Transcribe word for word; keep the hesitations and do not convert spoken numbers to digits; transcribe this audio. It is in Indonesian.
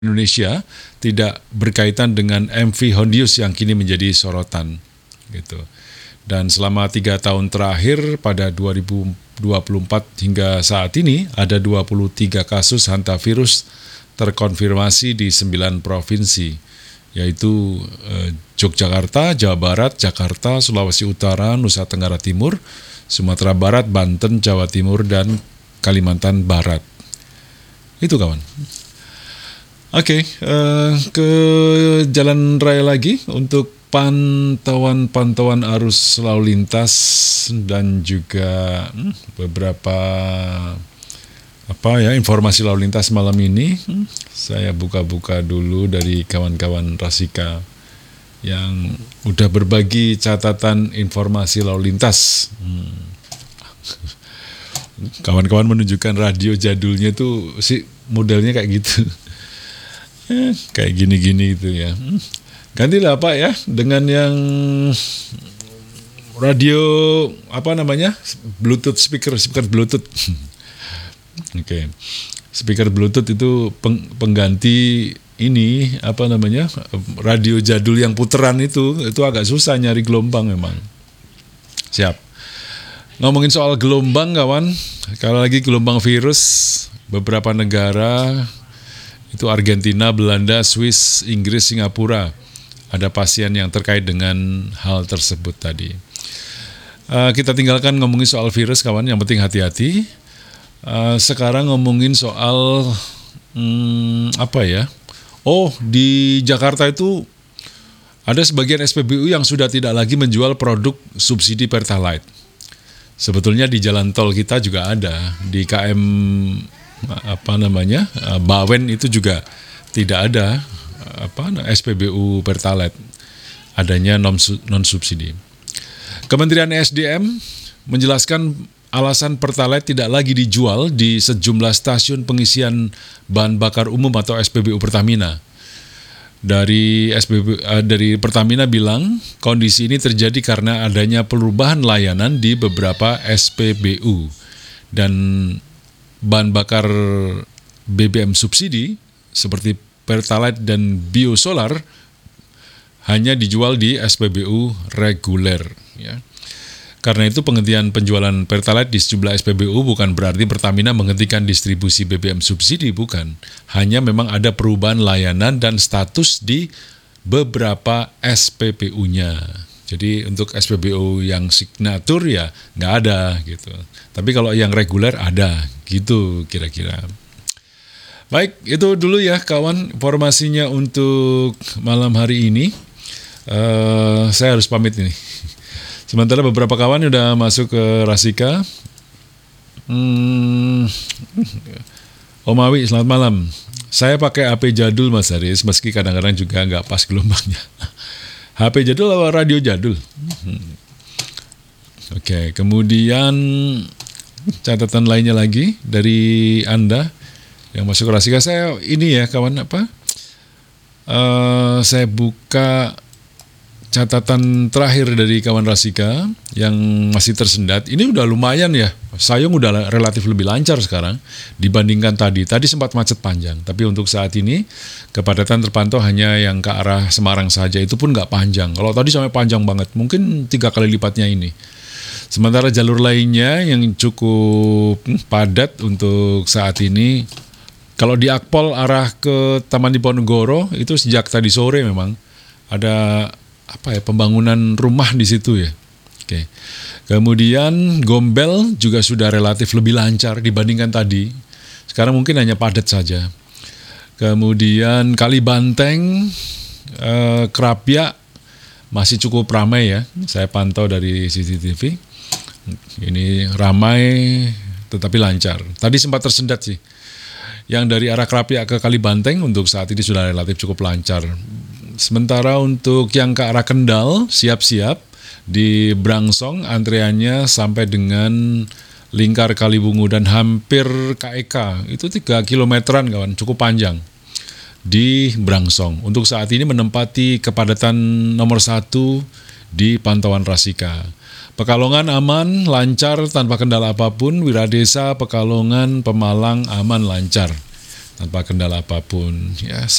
Indonesia tidak berkaitan dengan M V Hondius yang kini menjadi sorotan gitu. Dan selama tiga tahun terakhir pada dua ribu dua puluh empat hingga saat ini ada dua puluh tiga kasus hantavirus terkonfirmasi di sembilan provinsi, yaitu eh, Yogyakarta, Jawa Barat, Jakarta, Sulawesi Utara, Nusa Tenggara Timur, Sumatera Barat, Banten, Jawa Timur, dan Kalimantan Barat. Itu kawan. Oke, okay, uh, ke jalan raya lagi untuk pantauan-pantauan arus lalu lintas dan juga hmm, beberapa apa ya informasi lalu lintas malam ini. Hmm, saya buka-buka dulu dari kawan-kawan Rasika yang udah berbagi catatan informasi lalu lintas. Hmm. Kawan-kawan menunjukkan radio jadulnya tuh si modelnya kayak gitu. Eh, kayak gini-gini itu ya. Gantilah Pak ya dengan yang radio apa namanya? Bluetooth speaker, speaker Bluetooth. Oke. Okay. Speaker Bluetooth itu peng, pengganti ini apa namanya? Radio jadul yang puteran itu, itu agak susah nyari gelombang memang. Siap. Ngomongin soal gelombang kawan, kalau lagi gelombang virus beberapa negara itu Argentina, Belanda, Swiss, Inggris, Singapura. Ada pasien yang terkait dengan hal tersebut tadi. Uh, kita tinggalkan ngomongin soal virus kawan, yang penting hati-hati. Uh, sekarang ngomongin soal hmm, apa ya? Oh, di Jakarta itu ada sebagian S P B U yang sudah tidak lagi menjual produk subsidi Pertalite. Sebetulnya di jalan tol kita juga ada, di K M apa namanya Bawen itu juga tidak ada apa S P B U Pertalite, adanya non non subsidi. Kementerian S D M menjelaskan alasan Pertalite tidak lagi dijual di sejumlah stasiun pengisian bahan bakar umum atau S P B U Pertamina. Dari S P B U, uh, dari Pertamina bilang kondisi ini terjadi karena adanya perubahan layanan di beberapa S P B U dan bahan bakar B B M subsidi seperti Pertalite dan biosolar hanya dijual di S P B U reguler ya. Karena itu penghentian penjualan Pertalite di sejumlah S P B U bukan berarti Pertamina menghentikan distribusi B B M subsidi, bukan. Hanya memang ada perubahan layanan dan status di beberapa S P B U-nya. Jadi untuk S P B U yang signatur ya nggak ada gitu. Tapi kalau yang reguler ada gitu kira-kira. Baik, itu dulu ya kawan informasinya untuk malam hari ini. Uh, saya harus pamit ini. Sementara beberapa kawan udah masuk ke Rasika. Hmm, Om Awi, selamat malam. Saya pakai H P jadul Mas Haris, meski kadang-kadang juga nggak pas gelombangnya. H P jadul atau radio jadul? Hmm. Oke, okay, kemudian catatan lainnya lagi dari Anda yang masuk ke Rasika. Saya ini ya kawan apa? Uh, saya buka catatan terakhir dari kawan Rasika yang masih tersendat. Ini udah lumayan ya. Sayung udah relatif lebih lancar sekarang dibandingkan tadi. Tadi sempat macet panjang. Tapi untuk saat ini kepadatan terpantau hanya yang ke arah Semarang saja. Itu pun nggak panjang. Kalau tadi sampai panjang banget. Mungkin tiga kali lipatnya ini. Sementara jalur lainnya yang cukup padat untuk saat ini. Kalau di Akpol arah ke Taman Diponegoro itu sejak tadi sore memang ada apa ya pembangunan rumah di situ ya. Oke. Kemudian Gombel juga sudah relatif lebih lancar dibandingkan tadi. Sekarang mungkin hanya padat saja. Kemudian Kalibanteng, eh, Krapia masih cukup ramai ya. Saya pantau dari C C T V. Ini ramai tetapi lancar. Tadi sempat tersendat sih. Yang dari arah Krapia ke Kalibanteng untuk saat ini sudah relatif cukup lancar. Sementara untuk yang ke arah Kendal, siap-siap di Brangsong antreannya sampai dengan Lingkar Kalibungu dan hampir K E K. Itu tiga kilometeran kawan, cukup panjang di Brangsong. Untuk saat ini menempati kepadatan nomor satu di pantauan Rasika. Pekalongan aman, lancar tanpa kendala apapun. Wiradesa, Pekalongan, Pemalang aman, lancar tanpa kendala apapun. Ya